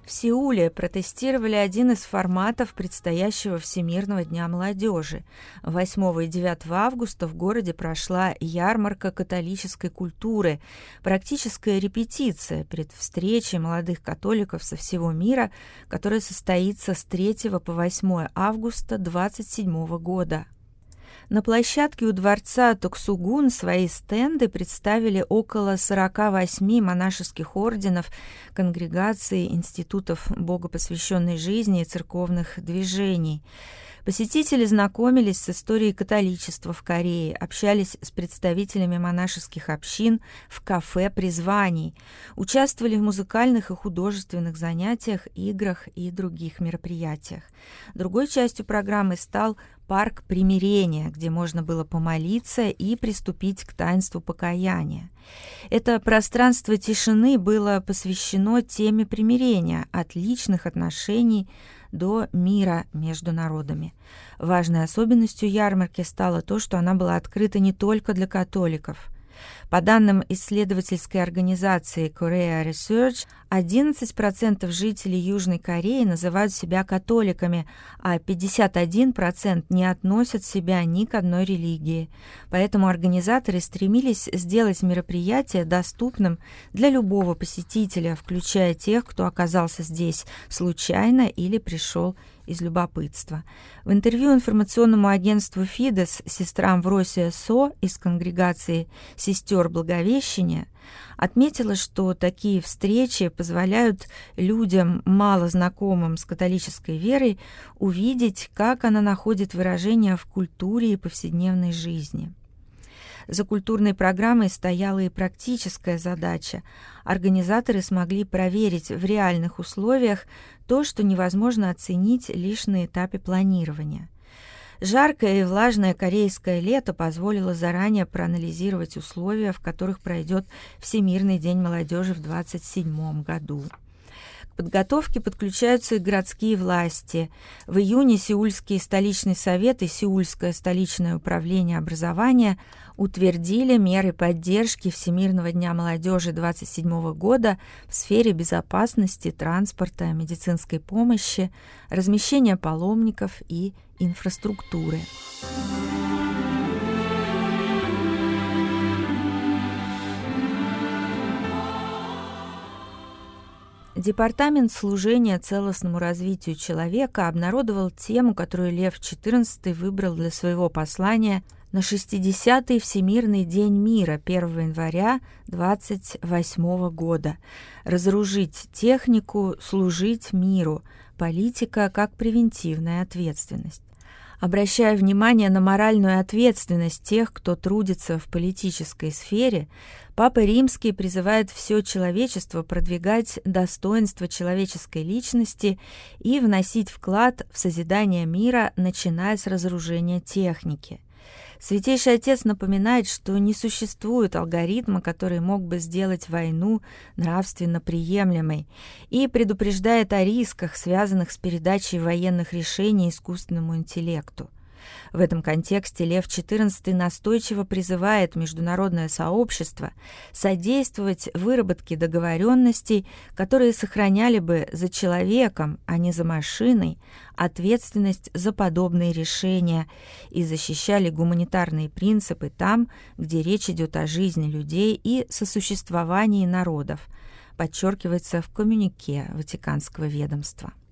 В Сеуле протестировали один из форматов предстоящего Всемирного дня молодежи. 8 и 9 августа в городе прошла ярмарка католической культуры, практическая репетиция перед встречей молодых католиков со всего мира, которая состоится с 3 по 8 августа 2027 года. На площадке у дворца Токсугун свои стенды представили около 48 монашеских орденов, конгрегаций, институтов богопосвященной жизни и церковных движений. Посетители знакомились с историей католичества в Корее, общались с представителями монашеских общин в кафе призваний, участвовали в музыкальных и художественных занятиях, играх и других мероприятиях. Другой частью программы стал парк примирения, где можно было помолиться и приступить к таинству покаяния. Это пространство тишины было посвящено теме примирения от личных отношений до мира между народами. Важной особенностью ярмарки стало то, что она была открыта не только для католиков. По данным исследовательской организации Korea Research, 11% жителей Южной Кореи называют себя католиками, а 51% не относят себя ни к одной религии. Поэтому организаторы стремились сделать мероприятие доступным для любого посетителя, включая тех, кто оказался здесь случайно или пришел из любопытства. В интервью информационному агентству Фидес сестра Амвросия Со из конгрегации «Сестер Благовещения» отметила, что такие встречи позволяют людям, мало знакомым с католической верой, увидеть, как она находит выражение в культуре и повседневной жизни. За культурной программой стояла и практическая задача. Организаторы смогли проверить в реальных условиях то, что невозможно оценить лишь на этапе планирования. Жаркое и влажное корейское лето позволило заранее проанализировать условия, в которых пройдет Всемирный день молодежи в 2027 году. К подготовке подключаются и городские власти. В июне Сеульский столичный совет и Сеульское столичное управление образования утвердили меры поддержки Всемирного дня молодежи 2027 года в сфере безопасности, транспорта, медицинской помощи, размещения паломников и инфраструктуры. Департамент служения целостному развитию человека обнародовал тему, которую Лев XIV выбрал для своего послания на 60-й Всемирный день мира 1 января 28 года. Разоружить технику, служить миру. Политика как превентивная ответственность. Обращая внимание на моральную ответственность тех, кто трудится в политической сфере, Папа Римский призывает все человечество продвигать достоинство человеческой личности и вносить вклад в созидание мира, начиная с разоружения техники. Святейший Отец напоминает, что не существует алгоритма, который мог бы сделать войну нравственно приемлемой, и предупреждает о рисках, связанных с передачей военных решений искусственному интеллекту. В этом контексте Лев XIV настойчиво призывает международное сообщество содействовать выработке договоренностей, которые сохраняли бы за человеком, а не за машиной, ответственность за подобные решения и защищали гуманитарные принципы там, где речь идет о жизни людей и сосуществовании народов, подчеркивается в коммюнике Ватиканского ведомства.